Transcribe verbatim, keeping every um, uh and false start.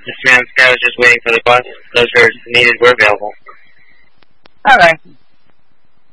Yes, ma'am. I was just waiting for the bus. Those who are needed were available. Okay.